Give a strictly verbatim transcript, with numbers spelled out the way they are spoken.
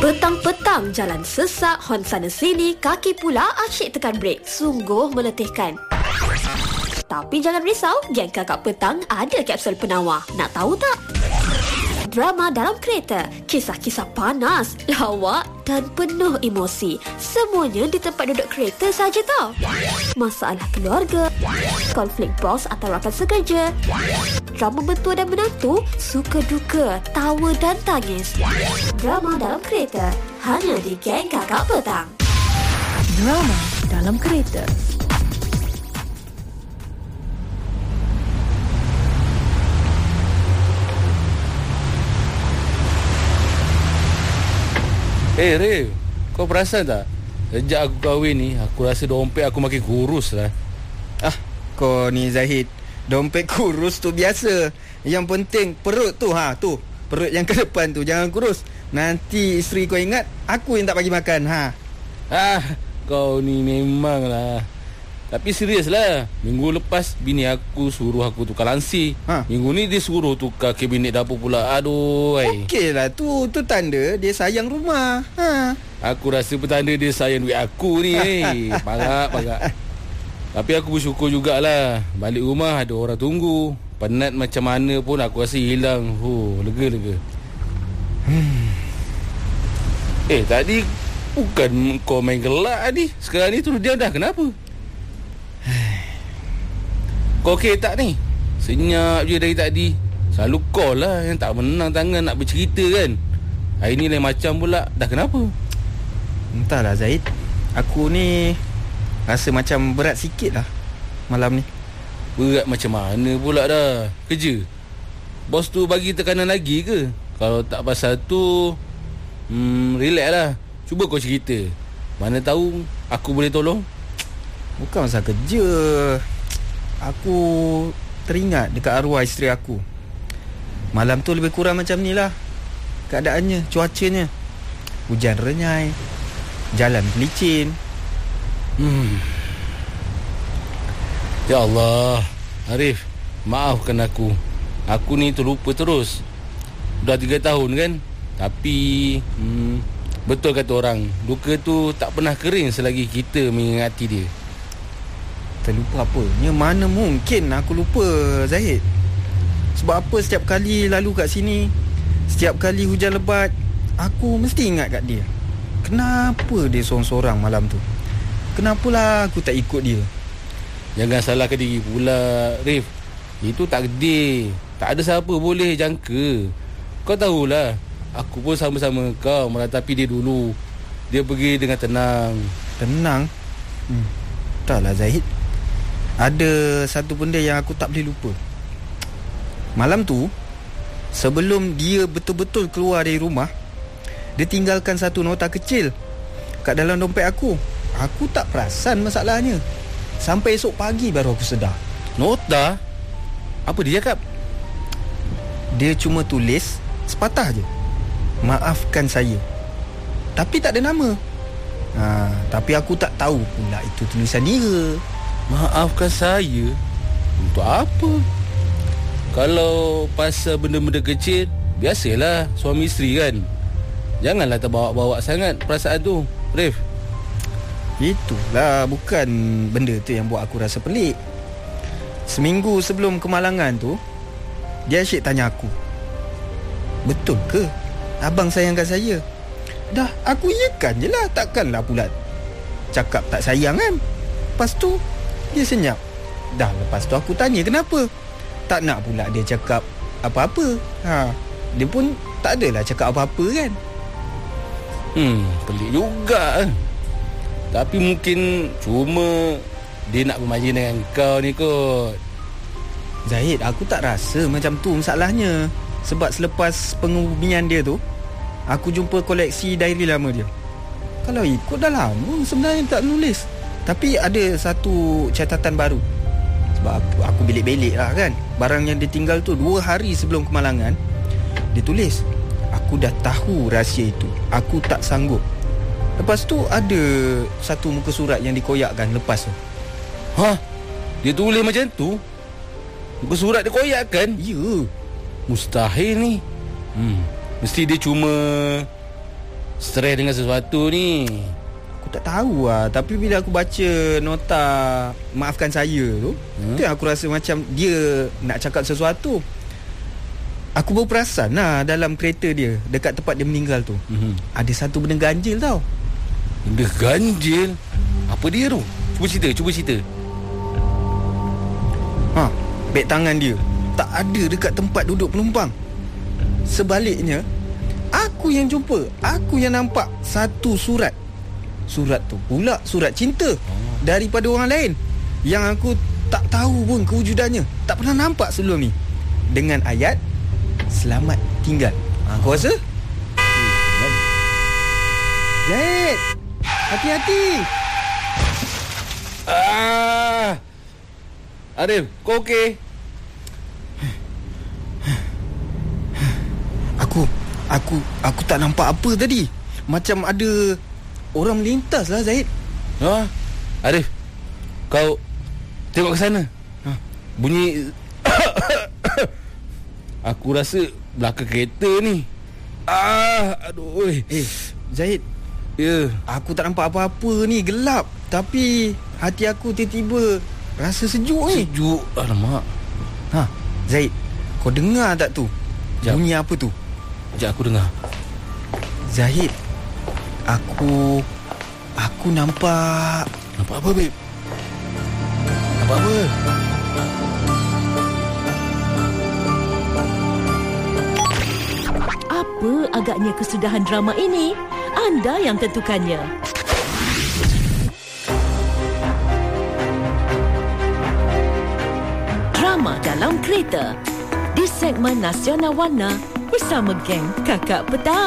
Petang-petang jalan sesak, hon sana sini, kaki pula asyik tekan brek. Sungguh meletihkan. Tapi jangan risau, geng Kakak Petang ada kapsul penawar. Nak tahu tak? Drama dalam kereta, kisah-kisah panas, lawak dan penuh emosi. Semuanya di tempat duduk kereta saja tau. Masalah keluarga, konflik bos atau rakan sekerja, drama mentua dan menantu, suka duka, tawa dan tangis. Drama dalam kereta, hanya di geng Kakak Petang. Drama dalam kereta. Eh, hey, Rif, kau perasan tak? Sejak aku kahwin ni, aku rasa dompet aku makin kurus lah. Ah, kau ni Zahid, dompet kurus tu biasa. Yang penting perut tu, ha, tu. Perut yang ke depan tu, jangan kurus. Nanti isteri kau ingat, aku yang tak bagi makan, ha. Ah, kau ni memang lah. Tapi serius lah, minggu lepas bini aku suruh aku tukar lansi. ha? Minggu ni dia suruh tukar kabinet dapur pula. Aduh, okey lah tu, tu tanda dia sayang rumah. ha. Aku rasa petanda dia sayang duit aku ni. eh. Parak, parak. Tapi aku bersyukur jugalah, balik rumah ada orang tunggu. Penat macam mana pun aku rasa hilang. Oh, lega-lega. hmm. Eh, tadi bukan kau main gelak tadi. Sekarang ni tu dia dah kenapa? Kau okey tak ni? Senyap je dari tadi. Selalu kau lah yang tak menang tangan nak bercerita kan. Hari ni lain macam pula. Dah kenapa? Entahlah Zaid, aku ni rasa macam berat sikit lah malam ni. Berat macam mana pula dah? Kerja? Bos tu bagi tekanan lagi ke? Kalau tak pasal tu, hmm, relax lah. Cuba kau cerita. Mana tahu aku boleh tolong. Bukan pasal kerja. Aku teringat dekat arwah isteri aku. Malam tu lebih kurang macam ni lah keadaannya, cuacanya. Hujan renyai, jalan licin. hmm. Ya Allah, Arif, maafkan aku. Aku ni terlupa terus. Dah tiga tahun kan. Tapi hmm, betul kata orang, duka tu tak pernah kering selagi kita mengingati dia. Terlupa apanya? Mana mungkin aku lupa, Zahid. Sebab apa setiap kali lalu kat sini, setiap kali hujan lebat, aku mesti ingat kat dia. Kenapa dia sorang-sorang malam tu? Kenapalah aku tak ikut dia? Jangan salahkan diri pula, Rif. Itu takdir. Tak ada siapa boleh jangka. Kau tahulah, aku pun sama-sama kau meratapi dia dulu. Dia pergi dengan tenang. Tenang? Hmm. Taklah Zahid, ada satu benda yang aku tak boleh lupa. Malam tu, sebelum dia betul-betul keluar dari rumah, dia tinggalkan satu nota kecil kat dalam dompet aku. Aku tak perasan masalahnya. Sampai esok pagi baru aku sedar. Nota? Apa dia cakap? Dia cuma tulis sepatah je, maafkan saya. Tapi tak ada nama. ha, Tapi aku tak tahu pula itu tulisan dia. Maafkan saya? Untuk apa? Kalau pasal benda-benda kecil, biasalah suami isteri kan. Janganlah terbawa-bawa sangat perasaan tu, Rif. Itulah bukan benda tu yang buat aku rasa pelik. Seminggu sebelum kemalangan tu, dia asyik tanya aku, betul ke abang sayangkan saya? Dah aku iyakan je lah, takkanlah pula cakap tak sayang kan. Lepas tu dia senyap. Dah lepas tu aku tanya kenapa. Tak nak pula dia cakap apa-apa. ha, Dia pun tak adalah cakap apa-apa kan. Hmm, pelik juga. Tapi mungkin cuma dia nak bermain dengan kau ni kot. Zahid, aku tak rasa macam tu masalahnya. Sebab selepas pengumian dia tu, aku jumpa koleksi diary lama dia. Kalau ikut dah lama sebenarnya tak nulis. Tapi ada satu catatan baru. Sebab aku, aku belik-belik lah kan. Barang yang dia tinggal tu dua hari sebelum kemalangan, dia tulis, aku dah tahu rahsia itu, aku tak sanggup. Lepas tu ada satu muka surat yang dikoyakkan lepas tu. Hah? Dia tulis macam tu? Muka surat dia koyakkan? Ya. Mustahil ni. Hmm, mesti dia cuma stres dengan sesuatu ni. Aku tak tahu lah. Tapi bila aku baca nota maafkan saya tu, hmm? tu yang aku rasa macam dia nak cakap sesuatu. Aku baru perasan lah dalam kereta dia, dekat tempat dia meninggal tu, hmm. ada satu benda ganjil tau. Benda ganjil? Apa dia tu? Cuba cerita, cuba cerita. Ha, beg tangan dia tak ada dekat tempat duduk penumpang. Sebaliknya, aku yang jumpa, aku yang nampak satu surat. Surat tu pula surat cinta oh. daripada orang lain yang aku tak tahu pun kewujudannya, tak pernah nampak sebelum ni, dengan ayat selamat tinggal. Ha, kau rasa? Zaid, hati-hati. Ah, Arif, kau okey? Aku Aku Aku tak nampak apa tadi. Macam ada orang melintas lah, Zaid. Ha? Arif, kau tengok ke sana. Ha? Bunyi aku rasa belakang kereta ni. Ah, aduh. Eh, Zaid. Ya, yeah. Aku tak nampak apa-apa ni, gelap. Tapi hati aku tiba-tiba rasa sejuk ni. Sejuk, alamak. Ha, Zaid, kau dengar tak tu? Jap. Bunyi apa tu? Sekejap aku dengar. Zahid, Aku Aku nampak. Nampak apa, babe? Nampak apa? Apa agaknya kesudahan drama ini? Anda yang tentukannya. Drama Dalam Kereta di segmen Nasional Warna bersama geng Kakak Petang.